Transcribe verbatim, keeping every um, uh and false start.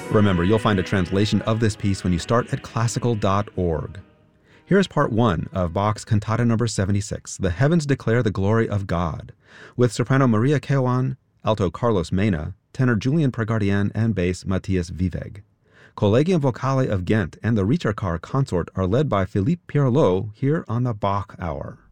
Remember, you'll find a translation of this piece when you start at classical dot org. Here's part one of Bach's Cantata number seventy-six, The Heavens Declare the Glory of God, with soprano Maria Keown, alto Carlos Mena, tenor Julian Pregardian, and bass Matthias Viveg. Collegium Vocale of Ghent and the Ritterkar Consort are led by Philippe Pierlot here on the Bach Hour.